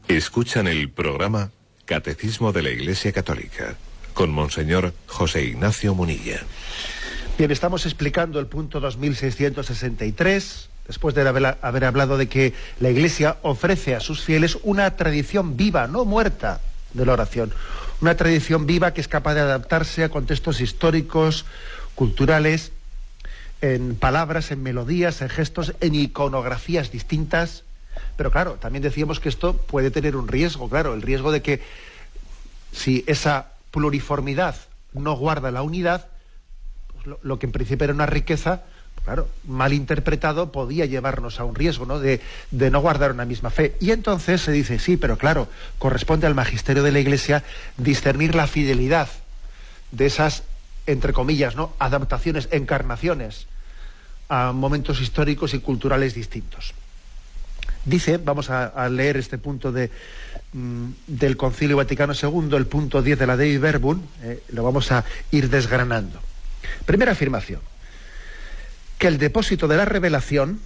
Escuchan el programa Catecismo de la Iglesia Católica con Monseñor José Ignacio Munilla. Bien, estamos explicando el punto 2663, después de haber hablado de que la Iglesia ofrece a sus fieles una tradición viva, no muerta, de la oración. Una tradición viva que es capaz de adaptarse a contextos históricos, culturales, en palabras, en melodías, en gestos, en iconografías distintas. Pero claro, también decíamos que esto puede tener un riesgo, claro, el riesgo de que si esa pluriformidad no guarda la unidad, pues lo que en principio era una riqueza, claro, mal interpretado podía llevarnos a un riesgo, ¿no?, de no guardar una misma fe. Y entonces se dice, sí, pero claro, corresponde al magisterio de la Iglesia discernir la fidelidad de esas, entre comillas, ¿no?, adaptaciones, encarnaciones a momentos históricos y culturales distintos. Dice, vamos a leer este punto del Concilio Vaticano II, el punto 10 de la Dei Verbum, lo vamos a ir desgranando. Primera afirmación, que el depósito de la revelación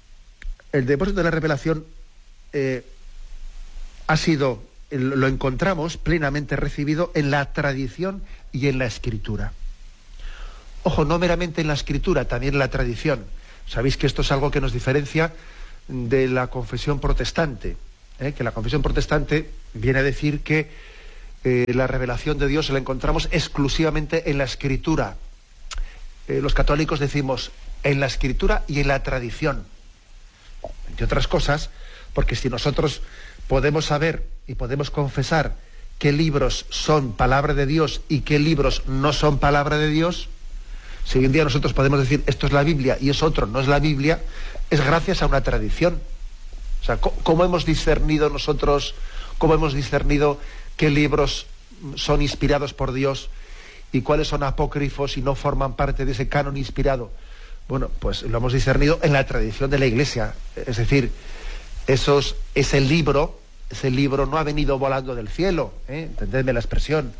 ha sido, lo encontramos plenamente recibido en la tradición y en la escritura. Ojo, no meramente en la escritura, también en la tradición. Sabéis que esto es algo que nos diferencia de la confesión protestante, que la confesión protestante viene a decir que la revelación de Dios la encontramos exclusivamente en la escritura. Los católicos decimos en la escritura y en la tradición, entre otras cosas, porque si nosotros podemos saber y podemos confesar qué libros son palabra de Dios y qué libros no son palabra de Dios, si hoy en día nosotros podemos decir esto es la Biblia y es otro no es la Biblia, es gracias a una tradición. O sea, ¿cómo hemos discernido nosotros, cómo hemos discernido qué libros son inspirados por Dios y cuáles son apócrifos y no forman parte de ese canon inspirado? Bueno, pues lo hemos discernido en la tradición de la Iglesia. Es decir, ese libro no ha venido volando del cielo, entendedme la expresión.